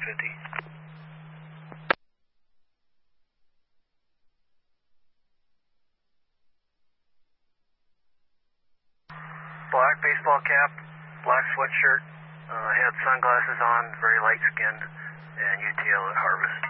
50. Black baseball cap, black sweatshirt, had sunglasses on, very light skinned, and UTL at Harvest.